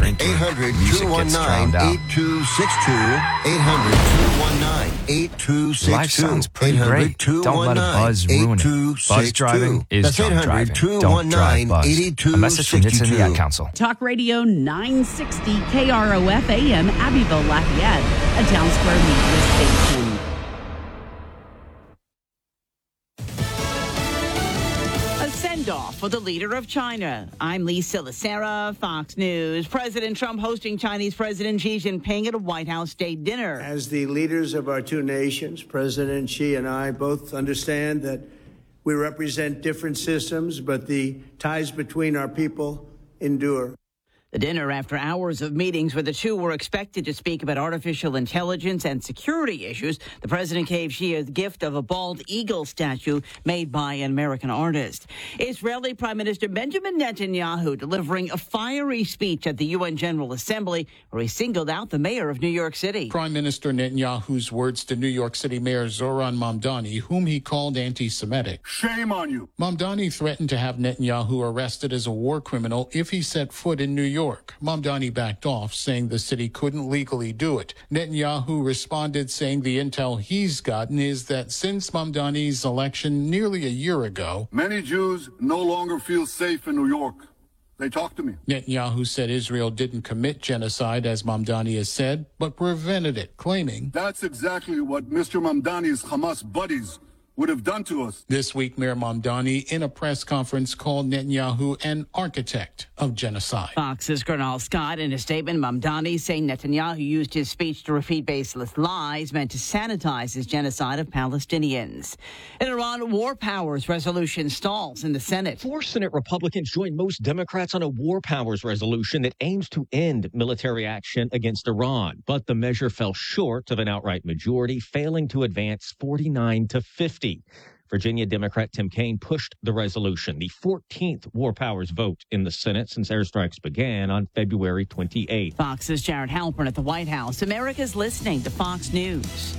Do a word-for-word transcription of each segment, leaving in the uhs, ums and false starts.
eight hundred, two one nine, eight two six two. eight hundred, two one nine, eight two six two. Life sounds pretty great. Don't let a buzz ruin it. Buzz driving is drunk driving. Don't drive buzz. A message from Nitson Yacht Council. Talk Radio nine sixty K R O F A M, Abbeville, Lafayette, a Town Square media station. Off for the leader of China. I'm Lisa Lacera, Fox News. President Trump hosting Chinese President Xi Jinping at a White House state dinner. As the leaders of our two nations, President Xi and I both understand that we represent different systems, but the ties between our people endure. The dinner after hours of meetings where the two were expected to speak about artificial intelligence and security issues. The president gave Xi a gift of a bald eagle statue made by an American artist. Israeli Prime Minister Benjamin Netanyahu delivering a fiery speech at the U N General Assembly where he singled out the mayor of New York City. Prime Minister Netanyahu's words to New York City Mayor Zoran Mamdani, whom he called anti-Semitic. Shame on you. Mamdani threatened to have Netanyahu arrested as a war criminal if he set foot in New York. Mamdani backed off, saying the city couldn't legally do it. Netanyahu responded, saying the intel he's gotten is that since Mamdani's election nearly a year ago, many Jews no longer feel safe in New York. They talk to me. Netanyahu said Israel didn't commit genocide, as Mamdani has said, but prevented it, claiming that's exactly what Mister Mamdani's Hamas buddies would have done to us. This week, Mayor Mamdani, in a press conference, called Netanyahu an architect of genocide. Fox's Colonel Scott, in a statement, Mamdani saying Netanyahu used his speech to repeat baseless lies meant to sanitize his genocide of Palestinians. In Iran, war powers resolution stalls in the Senate. Four Senate Republicans joined most Democrats on a war powers resolution that aims to end military action against Iran. But the measure fell short of an outright majority, failing to advance forty-nine to fifty. Virginia Democrat Tim Kaine pushed the resolution, the fourteenth war powers vote in the Senate since airstrikes began on February twenty-eighth. Fox's Jared Halpern at the White House. America's listening to Fox News.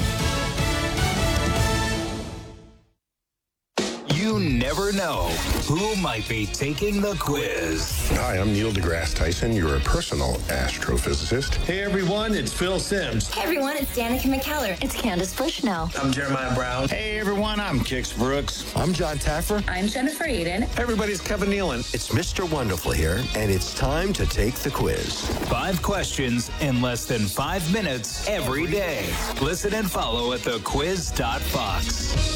You never know who might be taking the quiz. Hi, I'm Neil deGrasse Tyson, your personal astrophysicist. Hey, everyone, it's Phil Simms. Hey, everyone, it's Danica McKellar. It's Candace Bushnell. I'm Jeremiah Brown. Hey, everyone, I'm Kix Brooks. I'm John Taffer. I'm Jennifer Eden. Everybody's Kevin Nealon. It's Mister Wonderful here, and it's time to take the quiz. Five questions in less than five minutes every day. Listen and follow at the quiz dot fox.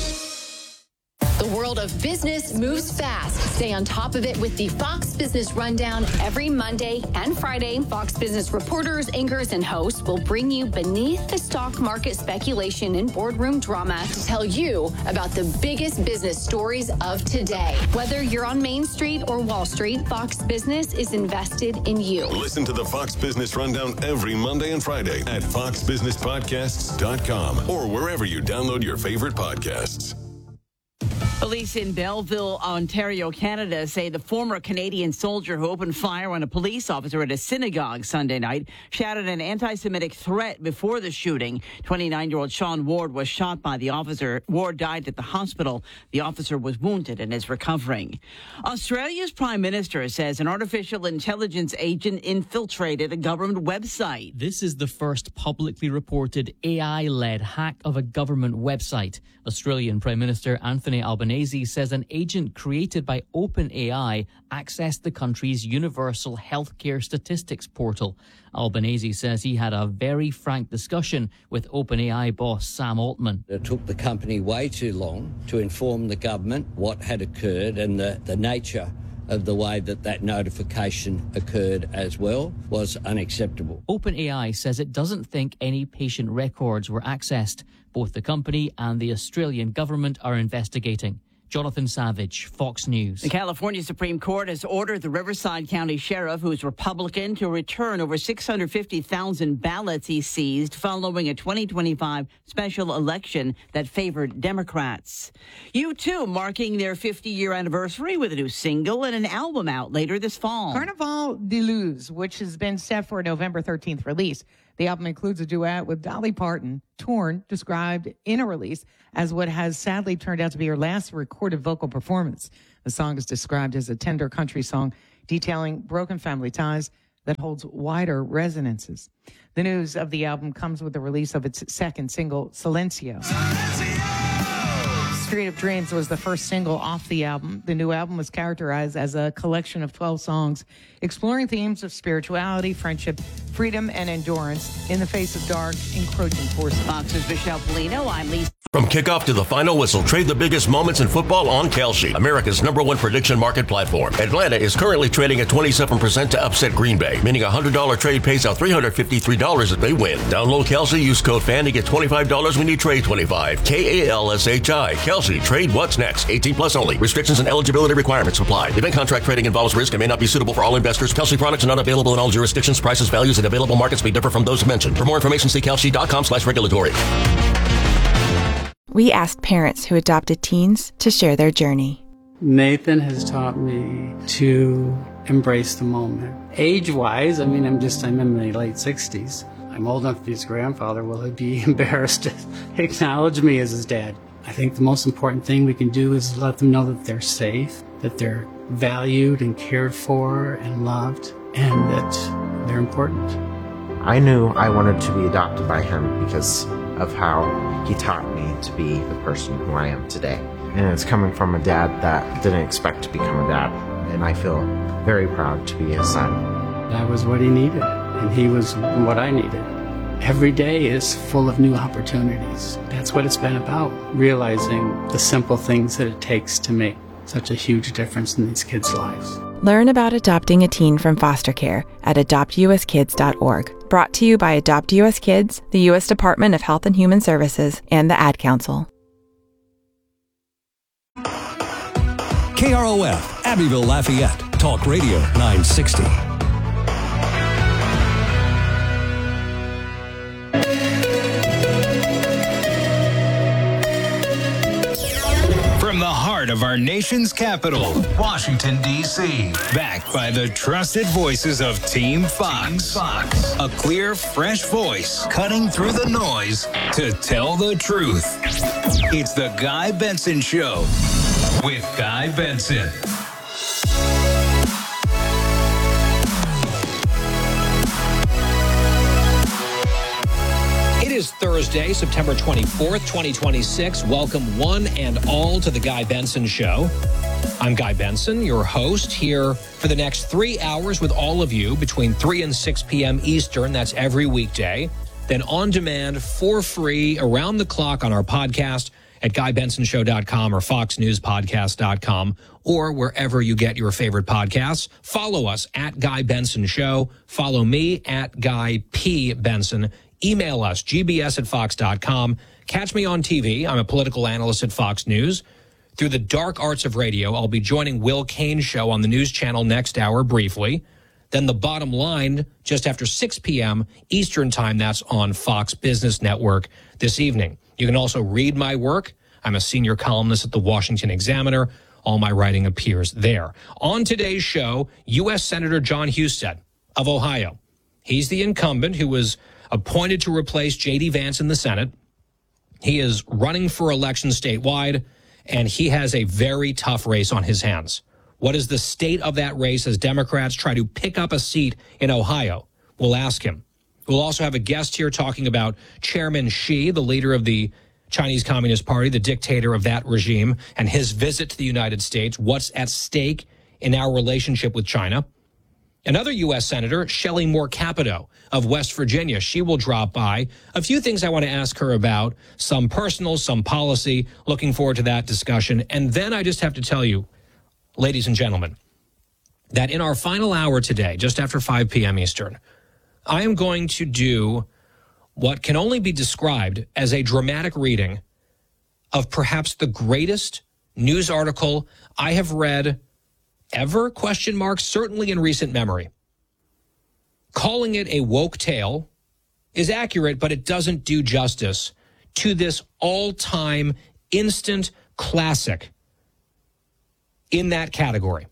The world of business moves fast. Stay on top of it with the Fox Business Rundown every Monday and Friday. Fox Business reporters, anchors, and hosts will bring you beneath the stock market speculation and boardroom drama to tell you about the biggest business stories of today. Whether you're on Main Street or Wall Street, Fox Business is invested in you. Listen to the Fox Business Rundown every Monday and Friday at fox business podcasts dot com or wherever you download your favorite podcasts. Police in Belleville, Ontario, Canada say the former Canadian soldier who opened fire on a police officer at a synagogue Sunday night shouted an anti-Semitic threat before the shooting. twenty-nine-year-old Sean Ward was shot by the officer. Ward died at the hospital. The officer was wounded and is recovering. Australia's Prime Minister says an artificial intelligence agent infiltrated a government website. This is the first publicly reported A I-led hack of a government website. Australian Prime Minister Anthony Albanese says an agent created by OpenAI accessed the country's universal healthcare statistics portal. Albanese says he had a very frank discussion with OpenAI boss Sam Altman. It took the company way too long to inform the government what had occurred, and the, the nature of the way that that notification occurred as well was unacceptable. OpenAI says it doesn't think any patient records were accessed. Both the company and the Australian government are investigating. Jonathan Savage, Fox News. The California Supreme Court has ordered the Riverside County Sheriff, who's Republican, to return over six hundred fifty thousand ballots he seized following a twenty twenty-five special election that favored Democrats. U two marking their fifty-year anniversary with a new single and an album out later this fall. Carnaval de Luz, which has been set for a November thirteenth release. The album includes a duet with Dolly Parton. Torn described in a release as what has sadly turned out to be her last recorded vocal performance. The song is described as a tender country song detailing broken family ties, that holds wider resonances. The news of the album comes with the release of its second single, Silencio. Street of Dreams was the first single off the album. The new album was characterized as a collection of twelve songs exploring themes of spirituality, friendship, freedom, and endurance in the face of dark, encroaching forces. Fox's Michelle Polino, I'm Lisa. From kickoff to the final whistle, trade the biggest moments in football on Kalshi, America's number one prediction market platform. Atlanta is currently trading at twenty-seven percent to upset Green Bay, meaning a one hundred dollars trade pays out three hundred fifty-three dollars if they win. Download Kalshi, use code FAN to get twenty-five dollars when you trade twenty-five. K A L S H I. Kalshi. Trade what's next. eighteen plus only. Restrictions and eligibility requirements apply. Event contract trading involves risk and may not be suitable for all investors. Kalshi products are not available in all jurisdictions. Prices, values, and available markets may differ from those mentioned. For more information, see Kalshi.com slash regulatory. We asked parents who adopted teens to share their journey. Nathan has taught me to embrace the moment. Age-wise, I mean, I'm just, I'm in my late sixties. I'm old enough to be his grandfather. Will he be embarrassed to acknowledge me as his dad? I think the most important thing we can do is let them know that they're safe, that they're valued and cared for and loved, and that they're important. I knew I wanted to be adopted by him because of how he taught me to be the person who I am today. And it's coming from a dad that didn't expect to become a dad, and I feel very proud to be his son. I was what he needed, and he was what I needed. Every day is full of new opportunities. That's what it's been about, realizing the simple things that it takes to make such a huge difference in these kids' lives. Learn about adopting a teen from foster care at adopt u s kids dot org. Brought to you by Adopt U S Kids, the U S Department of Health and Human Services, and the Ad Council. K R O F, Abbeville, Lafayette, Talk Radio nine sixty. From the heart of our nation's capital, Washington, D C Backed by the trusted voices of Team Fox. Team Fox. A clear, fresh voice cutting through the noise to tell the truth. It's the Guy Benson Show with Guy Benson. It is Thursday, September twenty-fourth, twenty twenty-six. Welcome one and all to the Guy Benson Show. I'm Guy Benson, your host, here for the next three hours with all of you between three and six p.m. Eastern. That's every weekday. Then on demand for free around the clock on our podcast at guy benson show dot com or fox news podcast dot com or wherever you get your favorite podcasts. Follow us at Guy Benson Show. Follow me at Guy P. Benson. Email us, g b s at fox dot com. Catch me on T V. I'm a political analyst at Fox News. Through the dark arts of radio, I'll be joining Will Cain's show on the news channel next hour briefly. Then The Bottom Line, just after six p.m. Eastern Time. That's on Fox Business Network this evening. You can also read my work. I'm a senior columnist at the Washington Examiner. All my writing appears there. On today's show, U S Senator John Husted of Ohio. He's the incumbent who was appointed to replace J D. Vance in the Senate. He is running for election statewide, and he has a very tough race on his hands. What is the state of that race as Democrats try to pick up a seat in Ohio? We'll ask him. We'll also have a guest here talking about Chairman Xi, the leader of the Chinese Communist Party, the dictator of that regime, and his visit to the United States. What's at stake in our relationship with China? Another U S Senator, Shelley Moore Capito of West Virginia. She will drop by. A few things I want to ask her about, some personal, some policy. Looking forward to that discussion. And then I just have to tell you, ladies and gentlemen, that in our final hour today, just after five p.m. Eastern, I am going to do what can only be described as a dramatic reading of perhaps the greatest news article I have read ever, question mark, certainly in recent memory. Calling it a woke tale is accurate, but it doesn't do justice to this all-time instant classic in that category.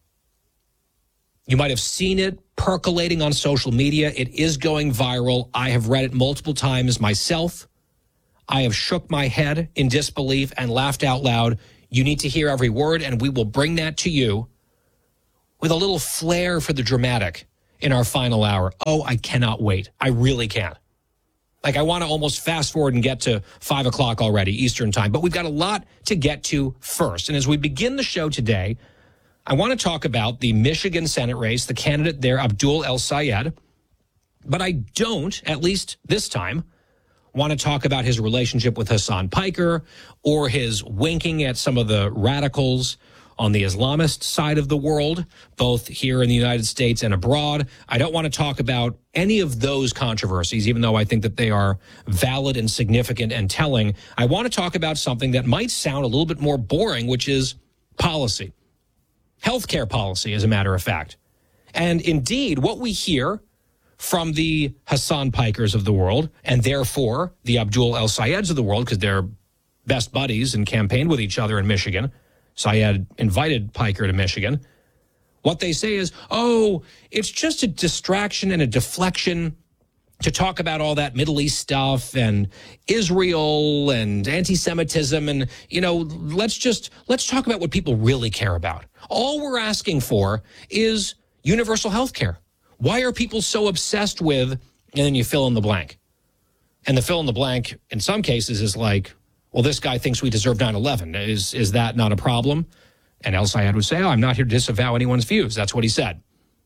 You might have seen it percolating on social media. It is going viral. I have read it multiple times myself. I have shook my head in disbelief and laughed out loud. You need to hear every word, and we will bring that to you with a little flair for the dramatic in our final hour. Oh, I cannot wait. I really can't. Like, I want to almost fast forward and get to five o'clock already, Eastern time. But we've got a lot to get to first. And as we begin the show today, I want to talk about the Michigan Senate race, the candidate there, Abdul El-Sayed. But I don't, at least this time, want to talk about his relationship with Hassan Piker or his winking at some of the radicals on the Islamist side of the world, both here in the United States and abroad. I don't want to talk about any of those controversies, even though I think that they are valid and significant and telling. I want to talk about something that might sound a little bit more boring, which is policy. Healthcare policy, as a matter of fact. And indeed, what we hear from the Hassan Pikers of the world, and therefore the Abdul El-Sayeds of the world, because they're best buddies and campaigned with each other in Michigan. Sayed invited Piker to Michigan. What they say is, oh, it's just a distraction and a deflection to talk about all that Middle East stuff and Israel and anti-Semitism. And, you know, let's just, let's talk about what people really care about. All we're asking for is universal health care. Why are people so obsessed with, and then you fill in the blank. And the fill in the blank, in some cases, is like, well, this guy thinks we deserve nine eleven. Is is that not a problem? And El-Sayed would say, oh, I'm not here to disavow anyone's views. That's what he said.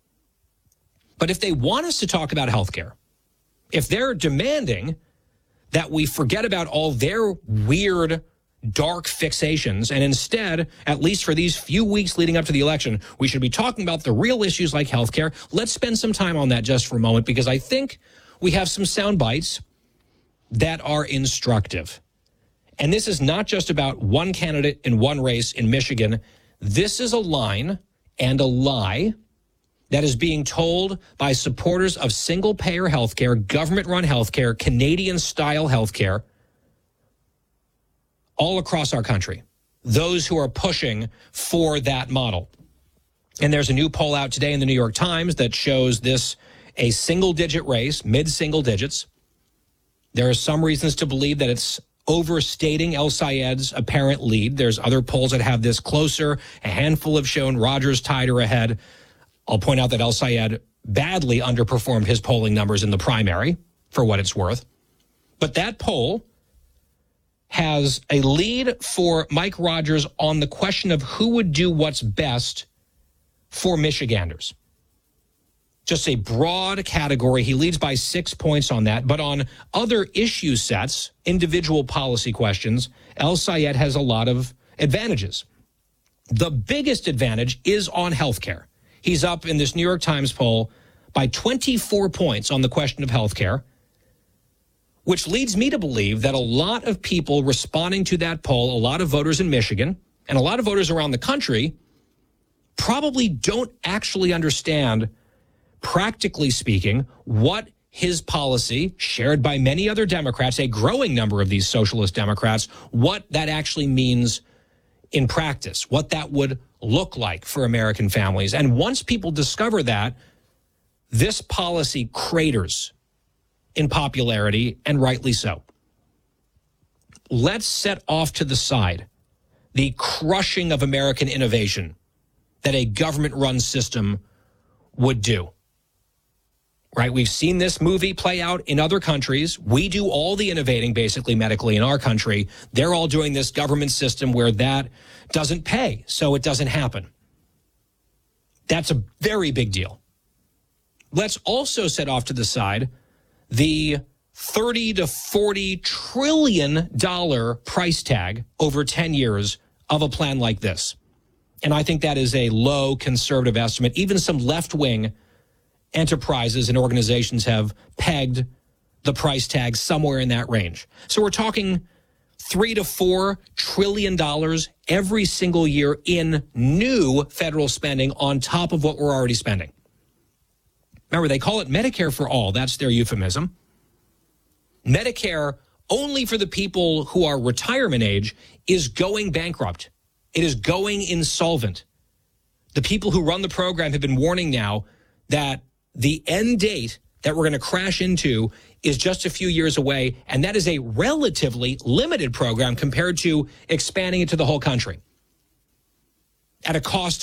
But if they want us to talk about health care, if they're demanding that we forget about all their weird, dark fixations, and instead, at least for these few weeks leading up to the election, we should be talking about the real issues like health care, let's spend some time on that just for a moment, because I think we have some sound bites that are instructive. And this is not just about one candidate in one race in Michigan. This is a line and a lie that is being told by supporters of single-payer health care, government-run health care, Canadian-style health care, all across our country, those who are pushing for that model. And there's a new poll out today in the New York Times that shows this a single-digit race, mid-single digits. There are some reasons to believe that it's overstating El-Sayed's apparent lead. There's other polls that have this closer. A handful have shown Rogers tighter ahead. I'll point out that El-Sayed badly underperformed his polling numbers in the primary, for what it's worth. But that poll has a lead for Mike Rogers on the question of who would do what's best for Michiganders. Just a broad category. He leads by six points on that. But on other issue sets, individual policy questions, El-Sayed has a lot of advantages. The biggest advantage is on healthcare. He's up in this New York Times poll by twenty-four points on the question of healthcare, which leads me to believe that a lot of people responding to that poll, a lot of voters in Michigan, and a lot of voters around the country, probably don't actually understand, practically speaking, what his policy, shared by many other Democrats, a growing number of these socialist Democrats, what that actually means in practice, what that would look like for American families. And once people discover that, this policy craters in popularity, and rightly so. Let's set off to the side the crushing of American innovation that a government-run system would do. Right? We've seen this movie play out in other countries. We do all the innovating, basically, medically in our country. They're all doing this government system where that doesn't pay, so it doesn't happen. That's a very big deal. Let's also set off to the side the thirty to forty trillion dollar price tag over ten years of a plan like this. And I think that is a low conservative estimate. Even some left-wing enterprises and organizations have pegged the price tag somewhere in that range. So we're talking three to four trillion dollars every single year in new federal spending on top of what we're already spending. Remember, they call it Medicare for all. That's their euphemism. Medicare, only for the people who are retirement age, is going bankrupt. It is going insolvent. The people who run the program have been warning now that the end date that we're going to crash into is just a few years away, and that is a relatively limited program compared to expanding it to the whole country at a cost of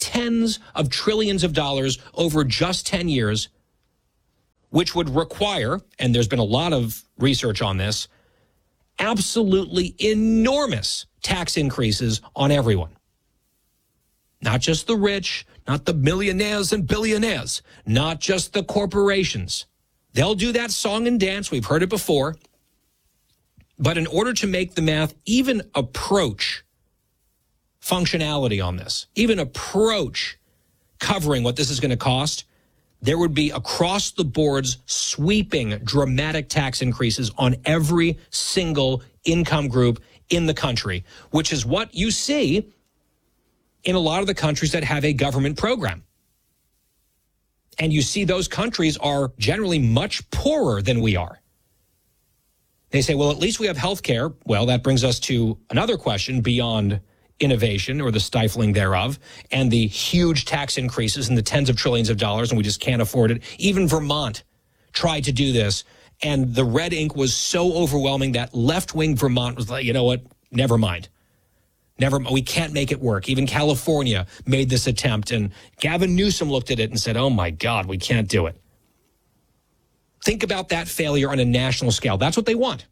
tens of trillions of dollars over just ten years, which would require, and there's been a lot of research on this, absolutely enormous tax increases on everyone. Not just the rich, not the millionaires and billionaires, not just the corporations. They'll do that song and dance. We've heard it before. But in order to make the math even approach functionality on this, even approach covering what this is going to cost, there would be across the boards sweeping dramatic tax increases on every single income group in the country, which is what you see in a lot of the countries that have a government program. And you see those countries are generally much poorer than we are. They say, well, at least we have health care. Well, that brings us to another question beyond innovation or the stifling thereof and the huge tax increases in the tens of trillions of dollars, and we just can't afford it. Even Vermont tried to do this, and the red ink was so overwhelming that left-wing Vermont was like, you know what, never mind. Never, we can't make it work. Even California made this attempt, and Gavin Newsom looked at it and said, oh, my God, we can't do it. Think about that failure on a national scale. That's what they want.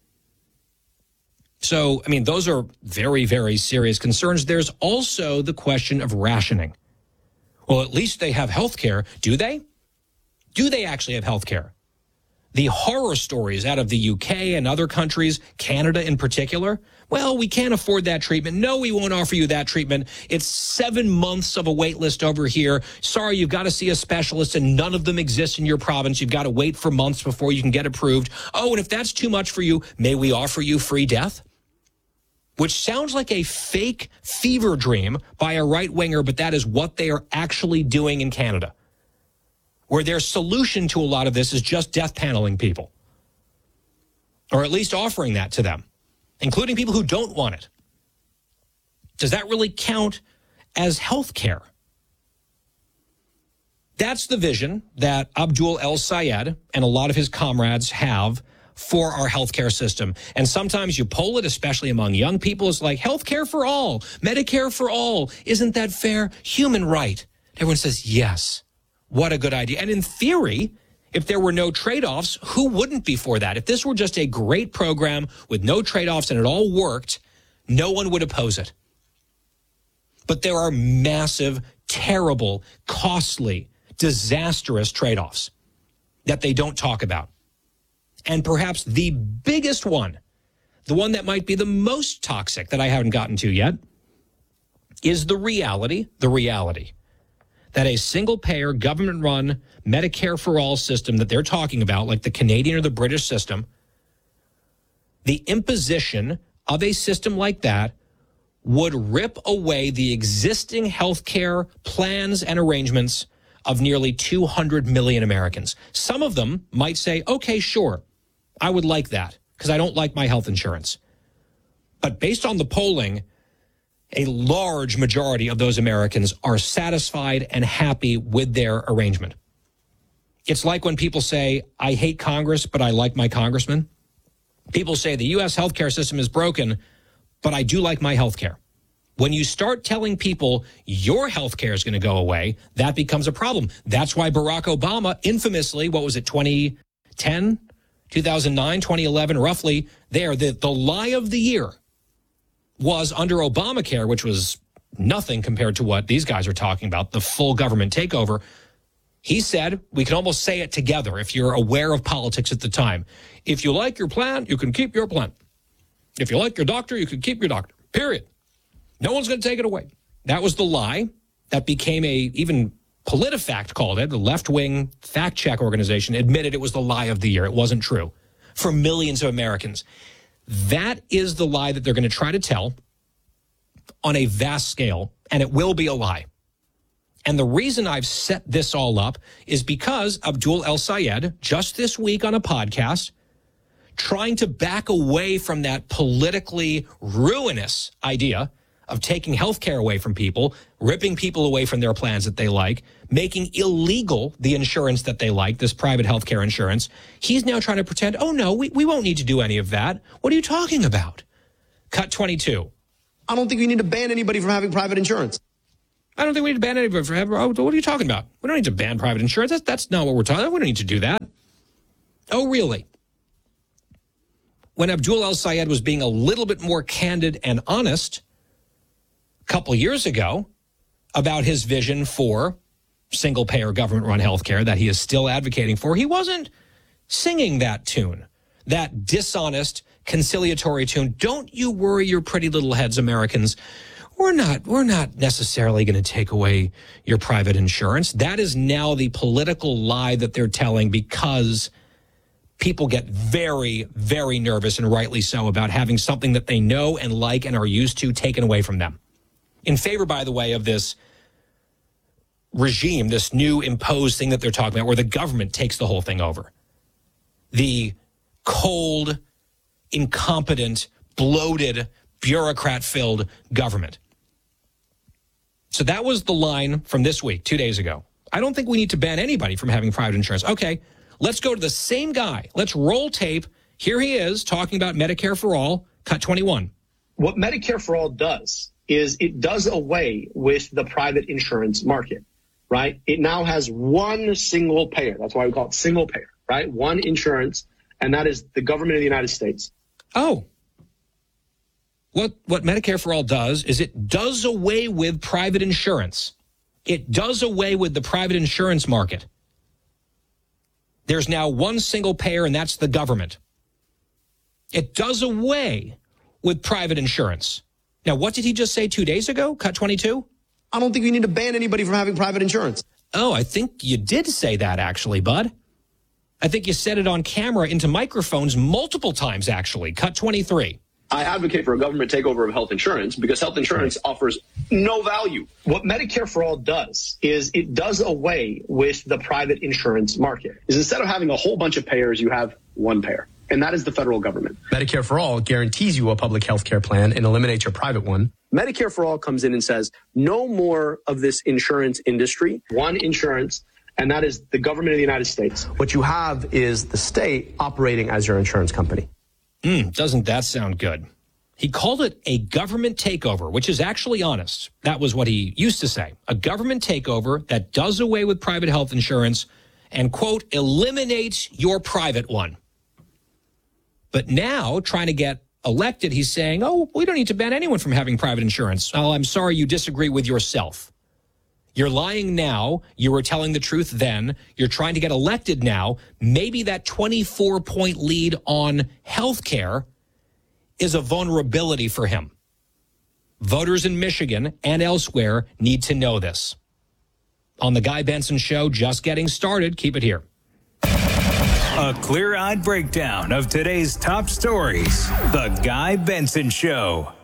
So, I mean, those are very, very serious concerns. There's also the question of rationing. Well, at least they have health care. Do they? Do they actually have health care? The horror stories out of the U K and other countries, Canada in particular, well, we can't afford that treatment. No, we won't offer you that treatment. It's seven months of a wait list over here. Sorry, you've got to see a specialist, and none of them exist in your province. You've got to wait for months before you can get approved. Oh, and if that's too much for you, may we offer you free death? Which sounds like a fake fever dream by a right-winger, but that is what they are actually doing in Canada, where their solution to a lot of this is just death paneling people, or at least offering that to them, including people who don't want it. Does that really count as health care? That's the vision that Abdul El-Sayed and a lot of his comrades have for our healthcare system. And sometimes you poll it, especially among young people, it's like healthcare for all, Medicare for all. Isn't that fair? Human right. Everyone says, yes. What a good idea. And in theory, if there were no trade-offs, who wouldn't be for that? If this were just a great program with no trade-offs and it all worked, no one would oppose it. But there are massive, terrible, costly, disastrous trade-offs that they don't talk about. And perhaps the biggest one, the one that might be the most toxic that I haven't gotten to yet, is the reality, the reality that a single-payer, government-run Medicare for all system that they're talking about, like the Canadian or the British system, the imposition of a system like that would rip away the existing health care plans and arrangements of nearly two hundred million Americans. Some of them might say, okay, sure, I would like that because I don't like my health insurance. But based on the polling, a large majority of those Americans are satisfied and happy with their arrangement. It's like when people say, I hate Congress, but I like my congressman. People say the U S healthcare system is broken, but I do like my healthcare. When you start telling people your healthcare is going to go away, that becomes a problem. That's why Barack Obama infamously, what was it, twenty ten, two thousand nine, twenty eleven, roughly there, the, the lie of the year was under Obamacare, which was nothing compared to what these guys are talking about, the full government takeover. He said, we can almost say it together if you're aware of politics at the time. If you like your plan, you can keep your plan. If you like your doctor, you can keep your doctor, period. No one's going to take it away. That was the lie that became a, even PolitiFact called it, the left-wing fact-check organization, admitted it was the lie of the year. It wasn't true for millions of Americans. That is the lie that they're going to try to tell on a vast scale, and it will be a lie. And the reason I've set this all up is because Abdul El-Sayed, just this week on a podcast, trying to back away from that politically ruinous idea of taking health care away from people, ripping people away from their plans that they like, making illegal the insurance that they like, this private health care insurance. He's now trying to pretend, oh, no, we, we won't need to do any of that. What are you talking about? Cut twenty-two. I don't think you need to ban anybody from having private insurance. I don't think we need to ban anybody forever. Oh, what are you talking about? We don't need to ban private insurance. That's, that's not what we're talking about. We don't need to do that. Oh, really? When Abdul El-Sayed was being a little bit more candid and honest a couple years ago about his vision for single-payer government-run health care that he is still advocating for, he wasn't singing that tune, that dishonest, conciliatory tune. Don't you worry your pretty little heads, Americans. We're not, we're not necessarily going to take away your private insurance. That is now the political lie that they're telling because people get very, very nervous, and rightly so, about having something that they know and like and are used to taken away from them. In favor, by the way, of this regime, this new imposed thing that they're talking about, where the government takes the whole thing over. The cold, incompetent, bloated, bureaucrat-filled government. So that was the line from this week, two days ago. I don't think we need to ban anybody from having private insurance. Okay, let's go to the same guy. Let's roll tape. Here he is talking about Medicare for All, cut twenty-one. What Medicare for All does is it does away with the private insurance market, right? It now has one single payer. That's why we call it single payer, right? One insurance, and that is the government of the United States. Oh. What, what Medicare for All does is it does away with private insurance. It does away with the private insurance market. There's now one single payer, and that's the government. It does away with private insurance. Now, what did he just say two days ago? Cut twenty-two? I don't think we need to ban anybody from having private insurance. Oh, I think you did say that, actually, bud. I think you said it on camera into microphones multiple times, actually. Cut twenty-three. I advocate for a government takeover of health insurance because health insurance offers no value. What Medicare for All does is it does away with the private insurance market. Is instead of having a whole bunch of payers, you have one payer, and that is the federal government. Medicare for All guarantees you a public health care plan and eliminates your private one. Medicare for All comes in and says no more of this insurance industry, one insurance, and that is the government of the United States. What you have is the state operating as your insurance company. Mm, doesn't that sound good? He called it a government takeover, which is actually honest. That was what he used to say. A government takeover that does away with private health insurance and, quote, eliminates your private one. But now, trying to get elected, he's saying, oh, we don't need to ban anyone from having private insurance. Oh, I'm sorry you disagree with yourself. You're lying now. You were telling the truth then. You're trying to get elected now. Maybe that twenty-four point lead on health care is a vulnerability for him. Voters in Michigan and elsewhere need to know this. On the Guy Benson Show, just getting started. Keep it here. A clear-eyed breakdown of today's top stories. The Guy Benson Show.